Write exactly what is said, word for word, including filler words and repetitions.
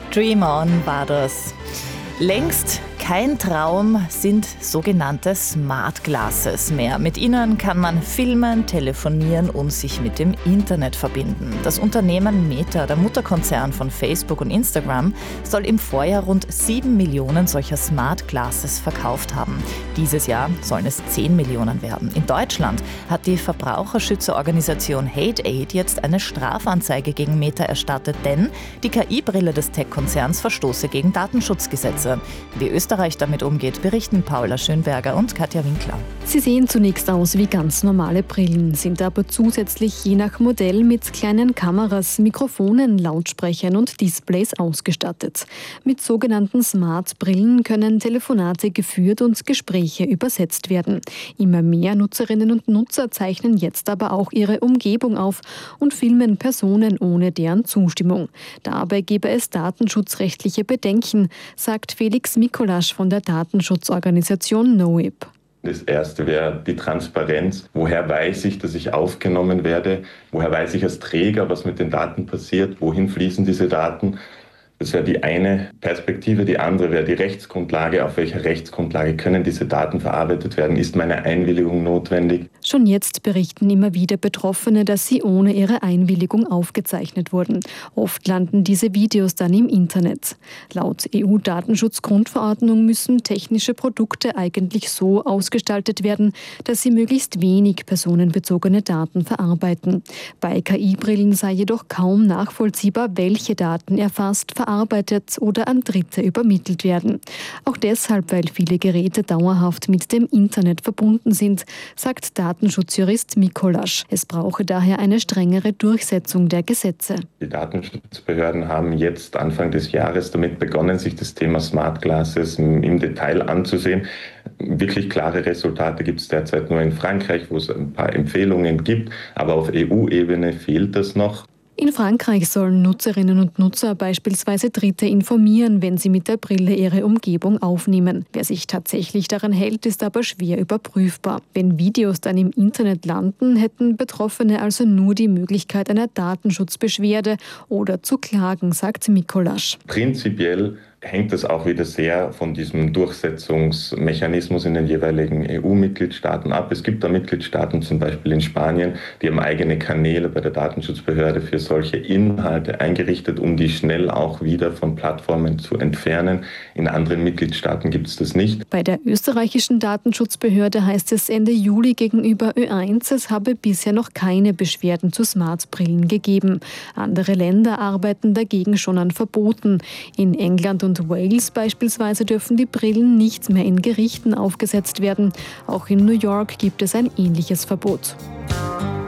Dream On war das. Längst kein Traum sind sogenannte Smart Glasses mehr. Mit ihnen kann man filmen, telefonieren und sich mit dem Internet verbinden. Das Unternehmen Meta, der Mutterkonzern von Facebook und Instagram, soll im Vorjahr rund sieben Millionen solcher Smart Glasses verkauft haben. Dieses Jahr sollen es zehn Millionen werden. In Deutschland hat die Verbraucherschützerorganisation Hate Aid jetzt eine Strafanzeige gegen Meta erstattet, denn die K I-Brille des Tech-Konzerns verstoße gegen Datenschutzgesetze. Wie Österreich damit umgeht, berichten Paula Schönberger und Katja Winkler. Sie sehen zunächst aus wie ganz normale Brillen, sind aber zusätzlich je nach Modell mit kleinen Kameras, Mikrofonen, Lautsprechern und Displays ausgestattet. Mit sogenannten Smart-Brillen können Telefonate geführt und Gespräche übersetzt werden. Immer mehr Nutzerinnen und Nutzer zeichnen jetzt aber auch ihre Umgebung auf und filmen Personen ohne deren Zustimmung. Dabei gebe es datenschutzrechtliche Bedenken, sagt Felix Mikolasch von der Datenschutzorganisation NoIP. Das erste wäre die Transparenz. Woher weiß ich, dass ich aufgenommen werde? Woher weiß ich als Träger, was mit den Daten passiert? Wohin fließen diese Daten? Das wäre die eine Perspektive. Die andere wäre die Rechtsgrundlage. Auf welcher Rechtsgrundlage können diese Daten verarbeitet werden? Ist meine Einwilligung notwendig? Schon jetzt berichten immer wieder Betroffene, dass sie ohne ihre Einwilligung aufgezeichnet wurden. Oft landen diese Videos dann im Internet. Laut E U-Datenschutzgrundverordnung müssen technische Produkte eigentlich so ausgestaltet werden, dass sie möglichst wenig personenbezogene Daten verarbeiten. Bei K I-Brillen sei jedoch kaum nachvollziehbar, welche Daten erfasst, verarbeitet oder an Dritte übermittelt werden. Auch deshalb, weil viele Geräte dauerhaft mit dem Internet verbunden sind, sagt Datenschutzjurist Mikolasch. Es brauche daher eine strengere Durchsetzung der Gesetze. Die Datenschutzbehörden haben jetzt Anfang des Jahres damit begonnen, sich das Thema Smart Glasses im Detail anzusehen. Wirklich klare Resultate gibt es derzeit nur in Frankreich, wo es ein paar Empfehlungen gibt, aber auf E U-Ebene fehlt das noch. In Frankreich sollen Nutzerinnen und Nutzer beispielsweise Dritte informieren, wenn sie mit der Brille ihre Umgebung aufnehmen. Wer sich tatsächlich daran hält, ist aber schwer überprüfbar. Wenn Videos dann im Internet landen, hätten Betroffene also nur die Möglichkeit einer Datenschutzbeschwerde oder zu klagen, sagt Mikolasch. Prinzipiell hängt es auch wieder sehr von diesem Durchsetzungsmechanismus in den jeweiligen E U-Mitgliedstaaten ab. Es gibt da Mitgliedstaaten, zum Beispiel in Spanien, die haben eigene Kanäle bei der Datenschutzbehörde für solche Inhalte eingerichtet, um die schnell auch wieder von Plattformen zu entfernen. In anderen Mitgliedstaaten gibt es das nicht. Bei der österreichischen Datenschutzbehörde heißt es Ende Juli gegenüber Ö eins, es habe bisher noch keine Beschwerden zu Smartbrillen gegeben. Andere Länder arbeiten dagegen schon an Verboten. In England und und Wales beispielsweise dürfen die Brillen nicht mehr in Gerichten aufgesetzt werden. Auch in New York gibt es ein ähnliches Verbot.